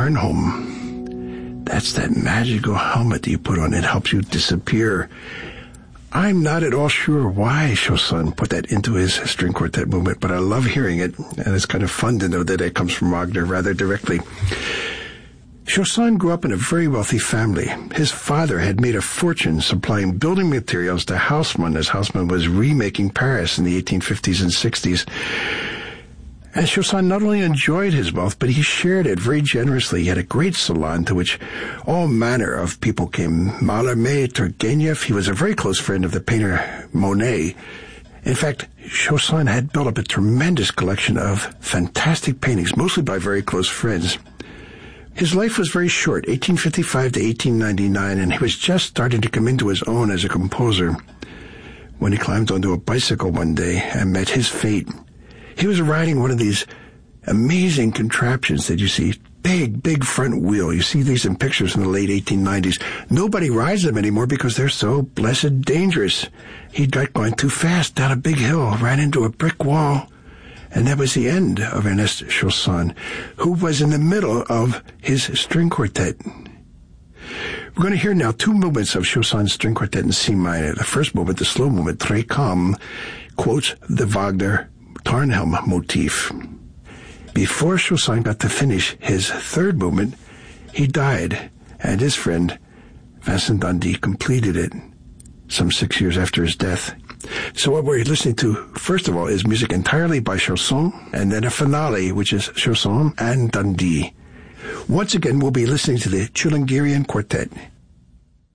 Tarnholm. That's that magical helmet you put on. It helps you disappear. I'm not at all sure why Chausson put that into his string quartet movement, but I love hearing it, and it's kind of fun to know that it comes from Wagner rather directly. Chausson grew up in a very wealthy family. His father had made a fortune supplying building materials to Haussmann, as Haussmann was remaking Paris in the 1850s and 60s. And Chausson not only enjoyed his wealth, but he shared it very generously. He had a great salon to which all manner of people came. Mallarmé, Turgenev. He was a very close friend of the painter Monet. In fact, Chausson had built up a tremendous collection of fantastic paintings, mostly by very close friends. His life was very short, 1855 to 1899, and he was just starting to come into his own as a composer when he climbed onto a bicycle one day and met his fate. He was riding one of these amazing contraptions that you see, big front wheel. You see these in pictures in the late 1890s. Nobody rides them anymore because they're so blessed dangerous. He got going too fast down a big hill, ran into a brick wall, and that was the end of Ernest Chausson, who was in the middle of his string quartet. We're going to hear now two movements of Chausson's string quartet in C minor. The first movement, the slow movement, Très calme, quotes the Wagner Tarnhelm motif. Before Chausson got to finish his third movement, he died, and his friend Vincent d'Indy completed it some 6 years after his death. So what we're listening to, first of all, is music entirely by Chausson, and then a finale, which is Chausson and d'Indy. Once again, we'll be listening to the Chilingirian Quartet